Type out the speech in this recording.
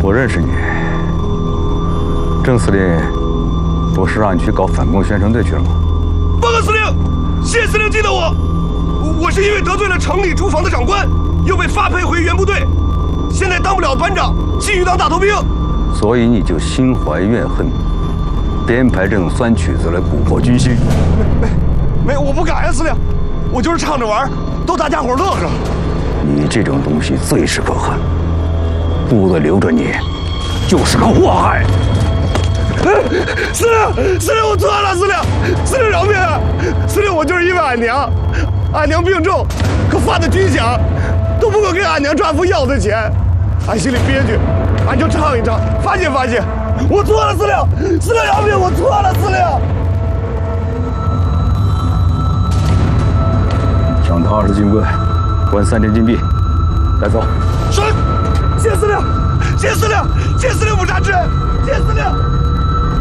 我认识你，郑司令不是让你去搞反共宣传队去了吗？ 报告司令，谢司令记得我。我是因为得罪了城里驻防的长官，又被发配回原部队，现在当不了班长，继续当大头兵。 所以你就心怀怨恨，编排这种酸曲子来蛊惑军心。 没，我不敢呀，司令，我就是唱着玩，逗大家伙乐呵。 你这种东西最是可恨，部队留着你，就是个祸害。 司令，我错了，司令饶命啊！司令，我就是因为俺娘病重，可发的军饷都不够给俺娘抓服药的钱，俺心里憋屈，俺就唱一唱，发泄发泄。我错了，司令饶命，我错了，司令。 上他20斤棍，关3天禁闭，带走。 是，谢司令不杀之恩。